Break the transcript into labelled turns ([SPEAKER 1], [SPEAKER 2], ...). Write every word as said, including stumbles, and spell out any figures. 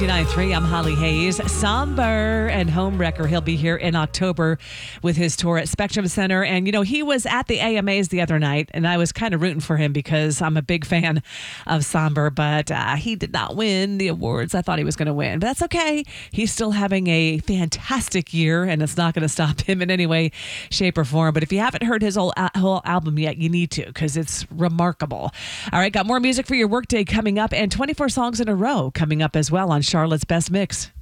[SPEAKER 1] nine three, I'm Holly Hayes. Somber and Homewrecker. He'll be here in October with his tour at Spectrum Center. And, you know, he was at the A M As the other night, and I was kind of rooting for him because I'm a big fan of Somber, but uh, he did not win the awards I thought he was going to win. But that's okay. He's still having a fantastic year, and it's not going to stop him in any way, shape, or form. But if you haven't heard his whole, whole album yet, you need to because it's remarkable. All right, got more music for your workday coming up and twenty-four songs in a row coming up as well on Charlotte's Best Mix.